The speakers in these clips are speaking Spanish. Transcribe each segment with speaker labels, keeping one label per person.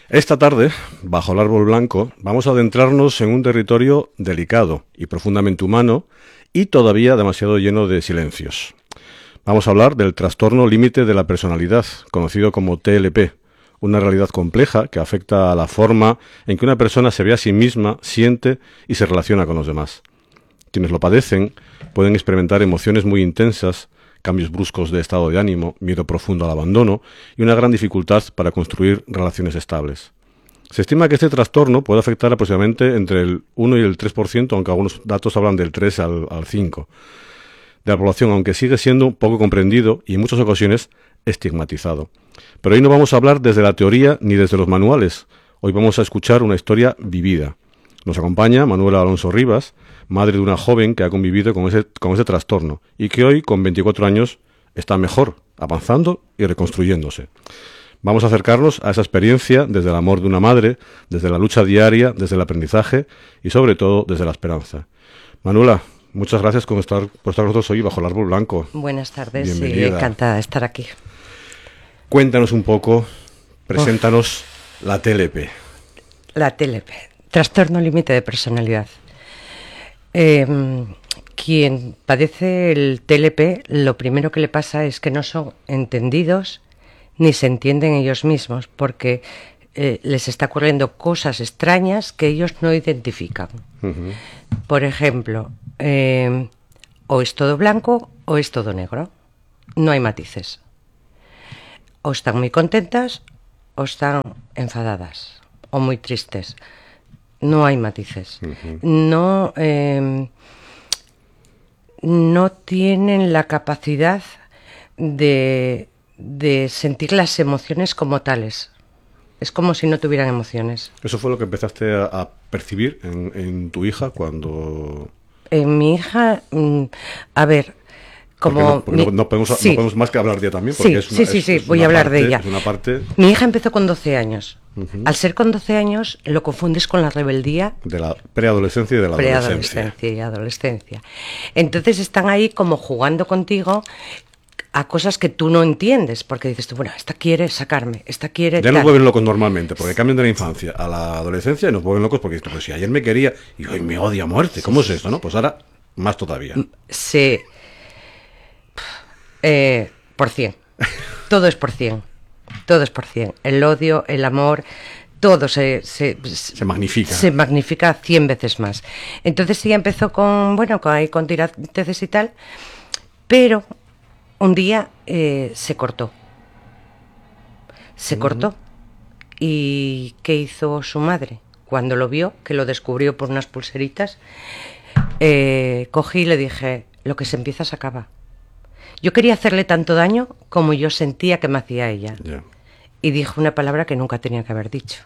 Speaker 1: Esta tarde, bajo el árbol blanco, vamos a adentrarnos en un territorio delicado y profundamente humano y todavía demasiado lleno de silencios. Vamos a hablar del trastorno límite de la personalidad, conocido como TLP, una realidad compleja que afecta a la forma en que una persona se ve a sí misma, siente y se relaciona con los demás. Quienes lo padecen pueden experimentar emociones muy intensas, cambios bruscos de estado de ánimo, miedo profundo al abandono y una gran dificultad para construir relaciones estables. Se estima que este trastorno puede afectar aproximadamente entre el 1 y el 3%, aunque algunos datos hablan del 3 al 5%, de la población, aunque sigue siendo poco comprendido y en muchas ocasiones estigmatizado. Pero hoy no vamos a hablar desde la teoría ni desde los manuales. Hoy vamos a escuchar una historia vivida. Nos acompaña Manuela Alonso Rivas, madre de una joven que ha convivido con ese trastorno y que hoy, con 24 años, está mejor, avanzando y reconstruyéndose. Vamos a acercarnos a esa experiencia desde el amor de una madre, desde la lucha diaria, desde el aprendizaje y, sobre todo, desde la esperanza. Manuela, muchas gracias por estar con nosotros hoy bajo el árbol blanco.
Speaker 2: Buenas tardes,
Speaker 1: bienvenida.
Speaker 2: Encantada de estar aquí.
Speaker 1: Cuéntanos un poco, preséntanos la TLP.
Speaker 2: La TLP, trastorno límite de personalidad. Quien padece el TLP, lo primero que le pasa es que no son entendidos ni se entienden ellos mismos, porque les está ocurriendo cosas extrañas que ellos no identifican. Uh-huh. Por ejemplo, o es todo blanco o es todo negro. No hay matices. O están muy contentas o están enfadadas o muy tristes. No hay matices. Uh-huh. No tienen la capacidad de sentir las emociones como tales. Es como si no tuvieran emociones.
Speaker 1: ¿Eso fue lo que empezaste a percibir en tu hija cuando...?
Speaker 2: En mi hija, a ver...
Speaker 1: Como no podemos más que hablar de ella también, porque
Speaker 2: sí, voy a hablar de ella.
Speaker 1: Es una parte...
Speaker 2: Mi hija empezó con 12 años. Uh-huh. Al ser con 12 años lo confundes con la rebeldía
Speaker 1: de la preadolescencia y de la
Speaker 2: adolescencia. Entonces están ahí como jugando contigo a cosas que tú no entiendes, porque dices tú, bueno, esta quiere sacarme, esta quiere...
Speaker 1: Ya nos vuelven locos normalmente, porque cambian de la infancia a la adolescencia y nos vuelven locos porque pues si ayer me quería y hoy me odia a muerte, ¿cómo es esto, no? Pues ahora más todavía.
Speaker 2: Sí. Por 100. Todo es por 100. Todo es por 100. El odio, el amor, todo se
Speaker 1: magnifica.
Speaker 2: Se magnifica 100 veces más. Entonces ella empezó con tiradeces y tal, pero un día se cortó. Se cortó. ¿Y qué hizo su madre? Cuando lo vio, que lo descubrió por unas pulseritas, cogí y le dije, lo que se empieza se acaba. Yo quería hacerle tanto daño como yo sentía que me hacía ella. Yeah. Y dijo una palabra que nunca tenía que haber dicho.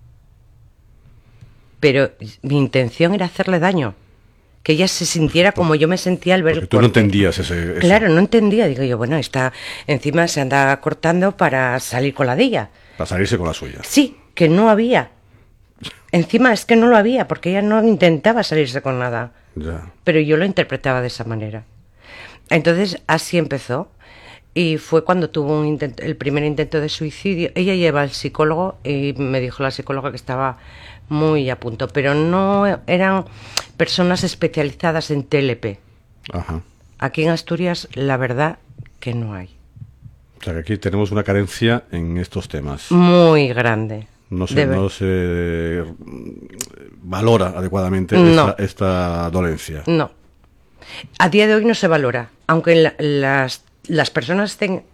Speaker 2: Pero mi intención era hacerle daño. Que ella se sintiera como yo me sentía al ver el corte.
Speaker 1: Tú no entendías eso.
Speaker 2: Claro, no entendía. Digo yo, bueno, esta encima se anda cortando para salir con la de ella.
Speaker 1: Para salirse con la suya.
Speaker 2: Sí, que no había. Encima es que no lo había, porque ella no intentaba salirse con nada.
Speaker 1: Yeah.
Speaker 2: Pero yo lo interpretaba de esa manera. Entonces así empezó y fue cuando tuvo el primer intento de suicidio. Ella lleva al psicólogo y me dijo la psicóloga que estaba muy a punto, pero no eran personas especializadas en TLP.
Speaker 1: Ajá.
Speaker 2: Aquí en Asturias la verdad que no hay.
Speaker 1: O sea que aquí tenemos una carencia en estos temas.
Speaker 2: Muy grande.
Speaker 1: No se valora adecuadamente esta dolencia.
Speaker 2: No. A día de hoy no se valora, aunque las personas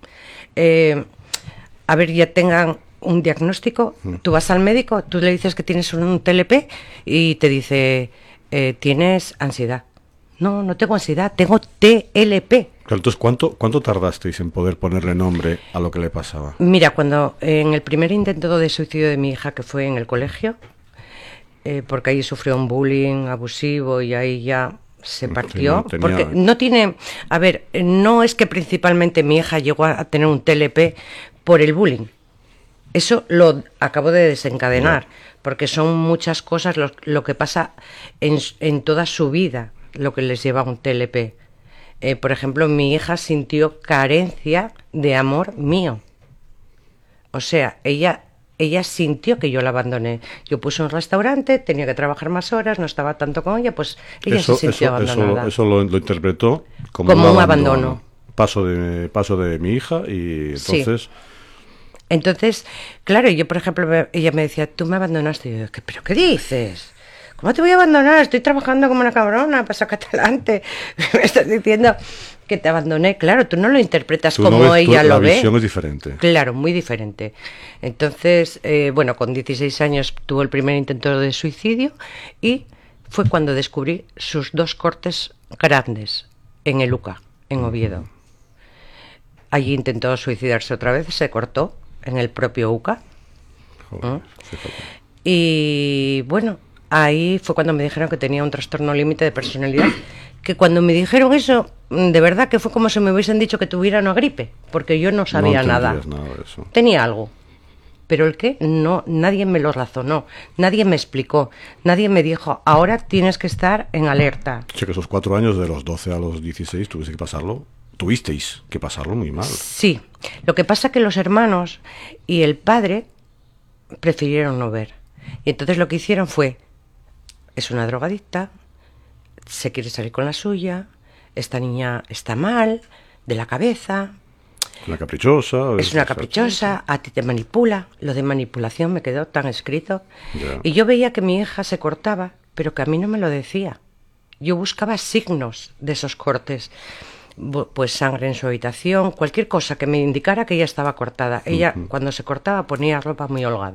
Speaker 2: ya tengan un diagnóstico, tú vas al médico, tú le dices que tienes un TLP y te dice, tienes ansiedad. No tengo ansiedad, tengo TLP.
Speaker 1: Entonces, ¿cuánto tardasteis en poder ponerle nombre a lo que le pasaba?
Speaker 2: Mira, cuando en el primer intento de suicidio de mi hija, que fue en el colegio, porque ahí sufrió un bullying abusivo y ahí ya... se partió, sí, porque no tiene... A ver, no es que principalmente mi hija llegó a tener un TLP por el bullying. Eso lo acabo de desencadenar, porque son muchas cosas lo que pasa en toda su vida, lo que les lleva a un TLP. Por ejemplo, mi hija sintió carencia de amor mío. O sea, ella ella sintió que yo la abandoné. Yo puse un restaurante, tenía que trabajar más horas, no estaba tanto con ella, pues ella se sintió abandonada.
Speaker 1: Eso lo interpretó como
Speaker 2: un abandono.
Speaker 1: Paso de mi hija y entonces...
Speaker 2: Sí. Entonces, claro, yo, por ejemplo, ella me decía, tú me abandonaste. Y yo, ¿pero qué dices? ¿Cómo te voy a abandonar? Estoy trabajando como una cabrona para sacarte adelante. Me estás diciendo que te abandoné. Claro, tú no lo interpretas como ella lo ve.
Speaker 1: La visión es diferente.
Speaker 2: Claro, muy diferente. Entonces, bueno, con 16 años tuvo el primer intento de suicidio y fue cuando descubrí sus 2 cortes grandes en el UCA, en Oviedo. Allí intentó suicidarse otra vez, se cortó en el propio UCA.
Speaker 1: Joder,
Speaker 2: y bueno, ahí fue cuando me dijeron que tenía un trastorno límite de personalidad, que cuando me dijeron eso, de verdad que fue como si me hubiesen dicho que tuviera una gripe, porque yo no sabía nada
Speaker 1: de eso.
Speaker 2: Tenía algo, pero el qué, no, nadie me lo razonó, nadie me explicó, nadie me dijo, ahora tienes que estar en alerta.
Speaker 1: Sé que esos 4 años, de los 12 a los 16, tuvisteis que pasarlo muy mal.
Speaker 2: Sí, lo que pasa es que los hermanos y el padre prefirieron no ver. Y entonces lo que hicieron fue, es una drogadicta, se quiere salir con la suya, esta niña está mal, de la cabeza.
Speaker 1: Una caprichosa.
Speaker 2: Es una caprichosa, a ti te manipula. Lo de manipulación me quedó tan escrito.
Speaker 1: Ya.
Speaker 2: Y yo veía que mi hija se cortaba, pero que a mí no me lo decía. Yo buscaba signos de esos cortes. Pues sangre en su habitación, cualquier cosa que me indicara que ella estaba cortada. Ella, cuando se cortaba, ponía ropa muy holgada.